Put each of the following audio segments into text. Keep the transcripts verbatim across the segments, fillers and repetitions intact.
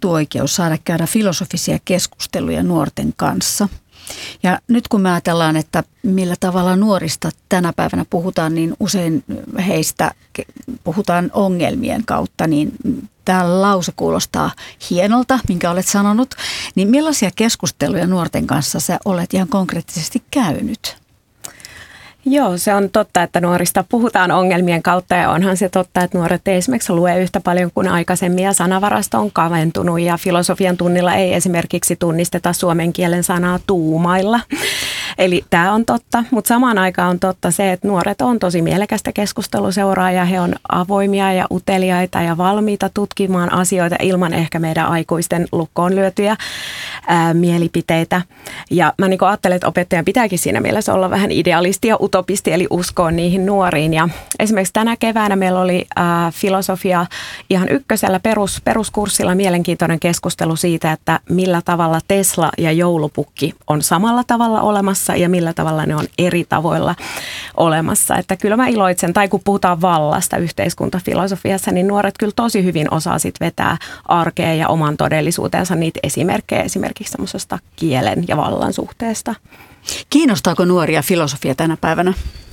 etuoikeus saada käydä filosofisia keskusteluja nuorten kanssa. Ja nyt kun me ajatellaan, että millä tavalla nuorista tänä päivänä puhutaan, niin usein heistä puhutaan ongelmien kautta, niin tämä lause kuulostaa hienolta, minkä olet sanonut. Niin millaisia keskusteluja nuorten kanssa sä olet ihan konkreettisesti käynyt? Joo, se on totta, että nuorista puhutaan ongelmien kautta ja onhan se totta, että nuoret ei esimerkiksi lue yhtä paljon kuin aikaisemmin ja sanavarasto on kaventunut ja filosofian tunnilla ei esimerkiksi tunnisteta suomen kielen sanaa tuumailla. Eli tämä on totta, mutta samaan aikaan on totta se, että nuoret on tosi mielekästä keskusteluseuraa ja he on avoimia ja uteliaita ja valmiita tutkimaan asioita ilman ehkä meidän aikuisten lukkoon lyötyjä ää, mielipiteitä. Ja mä niin ajattelen, että opettajan pitääkin siinä mielessä olla vähän idealisti ja utopisti, eli uskoa niihin nuoriin. Ja esimerkiksi tänä keväänä meillä oli ää, filosofia ihan ykkösellä perus, peruskurssilla mielenkiintoinen keskustelu siitä, että millä tavalla Tesla ja joulupukki on samalla tavalla olemassa ja millä tavalla ne on eri tavoilla olemassa. Että kyllä mä iloitsen, tai kun puhutaan vallasta yhteiskuntafilosofiassa, niin nuoret kyllä tosi hyvin osaa sit vetää arkea ja oman todellisuutensa niitä esimerkkejä esimerkiksi semmoisesta kielen ja vallan suhteesta. Kiinnostaako nuoria filosofia tänä päivänä?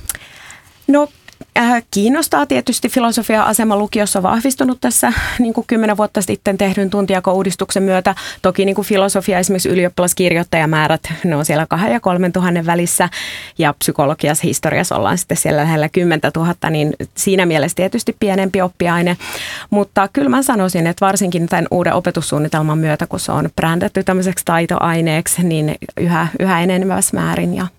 No äh, kiinnostaa tietysti. Filosofia-asema lukiossa on vahvistunut tässä niin kuin kymmenen vuotta sitten tehdyn tuntijako-uudistuksen myötä. Toki niin kuin filosofia, esimerkiksi ylioppilaskirjoittajamäärät, ne on siellä kahden ja kolmen tuhannen välissä ja psykologiassa, historiassa ollaan sitten siellä lähellä kymmentä tuhatta, niin siinä mielessä tietysti pienempi oppiaine. Mutta kyllä mä sanoisin, että varsinkin tämän uuden opetussuunnitelman myötä, kun se on brändätty tämmöiseksi taitoaineeksi, niin yhä, yhä enenevässä määrin ja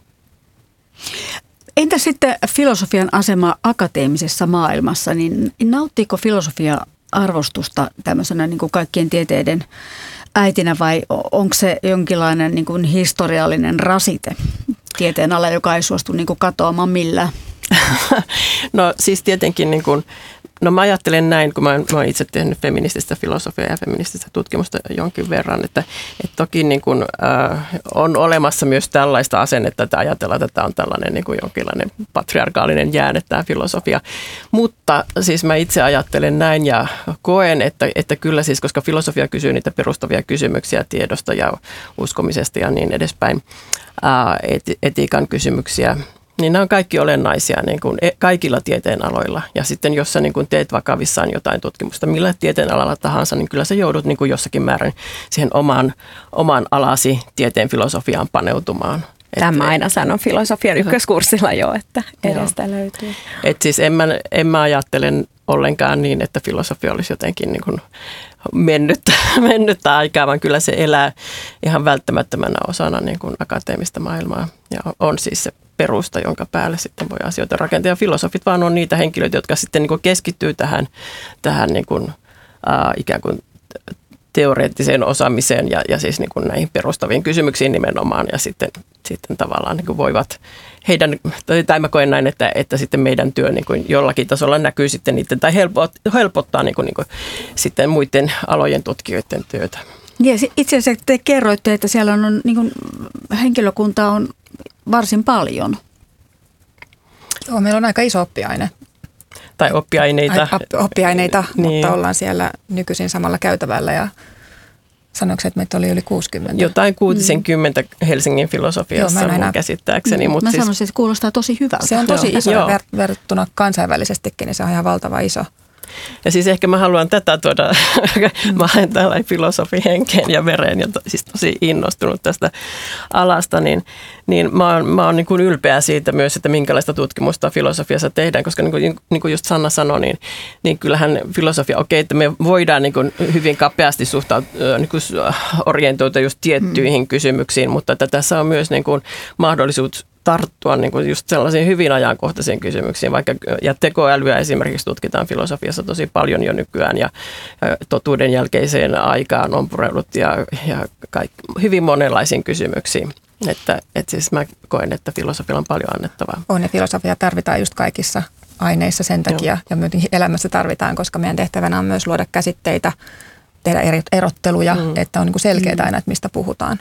entä sitten filosofian asema akateemisessa maailmassa, niin nauttiiko filosofia arvostusta tämmöisenä niin kuin kaikkien tieteiden äitinä vai onko se jonkinlainen niin kuin historiallinen rasite tieteen ala, joka ei suostu niin kuin katoamaan millään? No siis tietenkin niin kuin, no mä ajattelen näin, kun mä oon, mä oon itse tehnyt feminististä filosofiaa ja feminististä tutkimusta jonkin verran, että, että toki niin kuin, äh, on olemassa myös tällaista asennetta, että ajatellaan, että tämä on tällainen niin kuin jonkinlainen patriarkaalinen jäänne tämä filosofia. Mutta siis mä itse ajattelen näin ja koen, että, että kyllä siis, koska filosofia kysyy niitä perustavia kysymyksiä tiedosta ja uskomisesta ja niin edespäin, äh, eti, etiikan kysymyksiä, niin nämä on kaikki olennaisia niin kuin kaikilla tieteenaloilla. Ja sitten jos sä niin kuin teet vakavissaan jotain tutkimusta, millä tieteenalalla tahansa, niin kyllä sä joudut niin kuin jossakin määrin siihen omaan, omaan alasi tieteen filosofiaan paneutumaan. Tämä mä aina sanon filosofian ykköskurssilla jo, että edestä löytyy. Et siis en mä, en mä ajattelen ollenkaan niin, että filosofia olisi jotenkin niin kuin mennyttä, mennyttä aikaa, vaan kyllä se elää ihan välttämättömänä osana niin kuin akateemista maailmaa ja on siis se perusta, jonka päälle sitten voi asioita rakentaa. Ja filosofit vaan on niitä henkilöitä, jotka sitten niin kuin keskittyy tähän, tähän niin kuin, äh, ikään kuin teoreettiseen osaamiseen ja, ja siis niin kuin näihin perustaviin kysymyksiin nimenomaan. Ja sitten, sitten tavallaan niin kuin voivat heidän, tai mä koen näin, että, että sitten meidän työ niin kuin jollakin tasolla näkyy sitten niiden, tai helpottaa niin kuin, niin kuin sitten muiden alojen tutkijoiden työtä. Ja itse asiassa te kerroitte, että siellä on niin kuin, henkilökunta on varsin paljon. Joo, meillä on aika iso oppiaine. Tai oppiaineita. Oppiaineita, niin. Mutta ollaan siellä nykyisin samalla käytävällä ja sanoiko, että meitä oli yli kuusikymmentä. Jotain kuutisenkymmentä mm. Helsingin filosofiassa Joo, mun käsittääkseni. Mm. Mutta mä siis sanoisin, että kuulostaa tosi hyvältä. Se on tosi Joo. iso Joo. ver- verrattuna kansainvälisestikin, niin se on ihan valtava iso. Ja siis ehkä mä haluan tätä tuoda, mä olen täällä filosofihenkeen ja vereen ja to, siis tosi innostunut tästä alasta, niin, niin mä oon, mä oon niin kuin ylpeä siitä myös, että minkälaista tutkimusta filosofiassa tehdään, koska niin kuin, niin kuin just Sanna sanoi, niin, niin kyllähän filosofia, okei, että me voidaan niin kuin hyvin kapeasti suhtautua, niin kuin orientoitua just tiettyihin mm. kysymyksiin, mutta että tässä on myös niin kuin mahdollisuus tarttua niin kuin just sellaisiin hyvin ajankohtaisiin kysymyksiin, vaikka ja tekoälyä esimerkiksi tutkitaan filosofiassa tosi paljon jo nykyään ja, ja totuuden jälkeiseen aikaan on pureudut ja, ja kaikki, hyvin monenlaisiin kysymyksiin. Että, että siis mä koen, että filosofialla on paljon annettavaa. On ja filosofia tarvitaan just kaikissa aineissa sen takia Joo. ja myöskin elämässä tarvitaan, koska meidän tehtävänä on myös luoda käsitteitä, tehdä erotteluja, mm. että on niin kuin selkeää aina, että mistä puhutaan.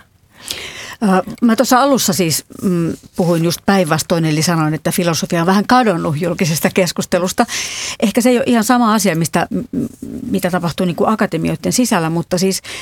Mä tuossa alussa siis mm, puhuin just päinvastoin, eli sanoin, että filosofia on vähän kadonnut julkisesta keskustelusta. Ehkä se ei ole ihan sama asia, mistä, mitä tapahtuu niin kuin akatemioiden sisällä, mutta siis